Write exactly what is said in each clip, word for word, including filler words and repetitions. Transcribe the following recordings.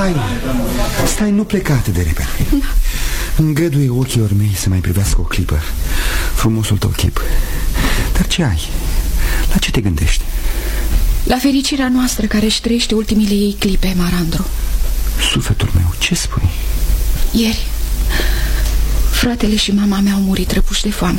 Stai, stai, nu pleca atât de repede. Da. Îngăduie ochilor mei să mai privească o clipă frumosul tău chip. Dar ce ai? La ce te gândești? La fericirea noastră care își trăiește ultimile ei clipe, Marandro. Sufletul meu, ce spui? Ieri fratele și mama mea au murit răpuși de foame.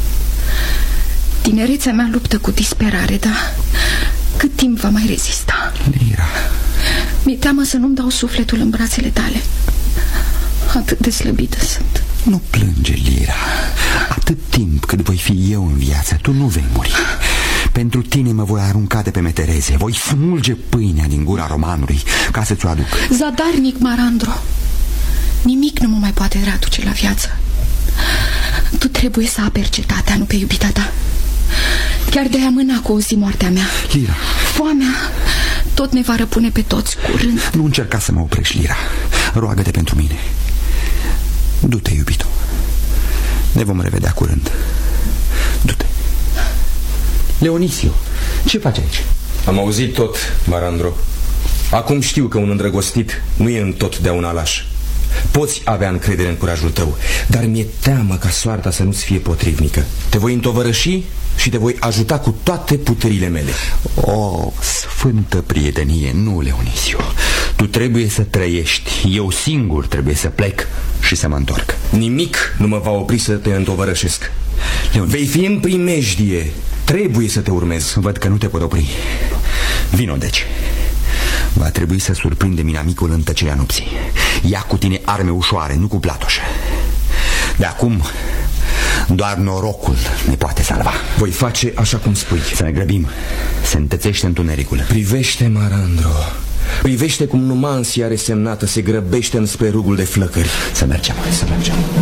Tinerețea mea luptă cu disperare, dar cât timp va mai rezista? Lira, mi-e teamă să nu-mi dau sufletul în brațele tale. Atât de slăbită sunt. Nu plânge, Lira. Atât timp cât voi fi eu în viață, tu nu vei muri. Pentru tine mă voi arunca de pe metereze. Voi smulge pâinea din gura romanului ca să ți-o aduc. Zadarnic, Marandro. Nimic nu mă mai poate readuce la viață. Tu trebuie să aperi cetatea, nu pe iubita ta. Chiar de-aia mâna cu o zi moartea mea. Lira, foamea tot ne va răpune pe toți curând. Nu încerca să mă oprești, Lira. Roagă-te pentru mine. Du-te, iubito. Ne vom revedea curând. Du-te. Leonisio, ce faci aici? Am auzit tot, Marandro. Acum știu că un îndrăgostit nu e întotdeauna laș. Poți avea încredere în curajul tău, dar mi-e teamă ca soarta să nu-ți fie potrivnică. Te voi întovărăși și te voi ajuta cu toate puterile mele. O, sfântă prietenie, nu, Leonisio. Tu trebuie să trăiești. Eu singur trebuie să plec și să mă întorc. Nimic nu mă va opri să te întovărășesc. Leonisio, vei fi în primejdie. Trebuie să te urmez. Văd că nu te pot opri. Vino, deci. Va trebui să surprindem inamicul în tăcerea nopții. Ia cu tine arme ușoare, nu cu platoșă. De acum doar norocul ne poate salva. Voi face așa cum spui. Să ne grăbim. Se întățește întunericul. Privește, Marandro. Privește cum Numansia resemnată se grăbește înspre rugul de flăcări. Să mergem, să mergem.